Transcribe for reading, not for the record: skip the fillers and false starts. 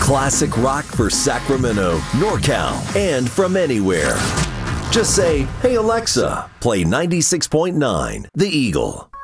Classic rock for Sacramento, NorCal, and from anywhere. Just say, "Hey Alexa, play 96.9 The Eagle."